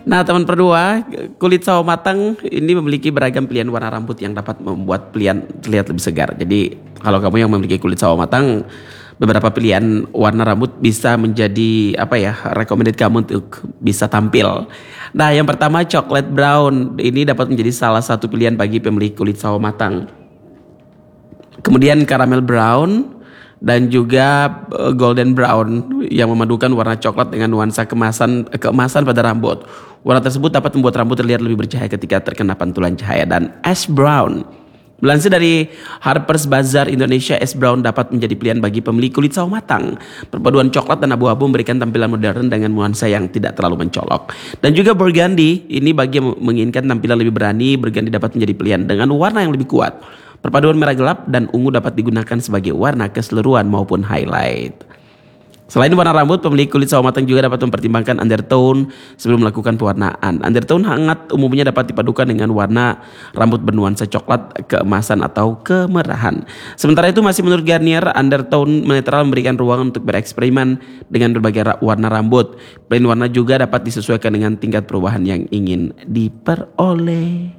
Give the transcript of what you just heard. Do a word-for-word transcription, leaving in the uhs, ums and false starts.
Nah, teman berdua, kulit sawo matang ini memiliki beragam pilihan warna rambut yang dapat membuat pilihan terlihat lebih segar. Jadi, kalau kamu yang memiliki kulit sawo matang, beberapa pilihan warna rambut bisa menjadi apa ya, recommended kamu untuk bisa tampil. Nah, yang pertama coklat brown. Ini dapat menjadi salah satu pilihan bagi pemilik kulit sawo matang. Kemudian caramel brown dan juga eh, golden brown yang memadukan warna coklat dengan nuansa kemasan keemasan pada rambut. Warna tersebut dapat membuat rambut terlihat lebih bercahaya ketika terkena pantulan cahaya. Dan ash brown. Melansir dari Harper's Bazaar Indonesia, ash brown dapat menjadi pilihan bagi pemilik kulit sawo matang. Perpaduan coklat dan abu-abu memberikan tampilan modern dengan nuansa yang tidak terlalu mencolok. Dan juga burgundy, ini bagi yang menginginkan tampilan lebih berani, burgundy dapat menjadi pilihan dengan warna yang lebih kuat. Perpaduan merah gelap dan ungu dapat digunakan sebagai warna keseluruhan maupun highlight. Selain warna rambut, pemilik kulit sawo matang juga dapat mempertimbangkan undertone sebelum melakukan pewarnaan. Undertone hangat umumnya dapat dipadukan dengan warna rambut bernuansa coklat, keemasan atau kemerahan. Sementara itu masih menurut Garnier, undertone netral memberikan ruang untuk bereksperimen dengan berbagai warna rambut. Plain warna juga dapat disesuaikan dengan tingkat perubahan yang ingin diperoleh.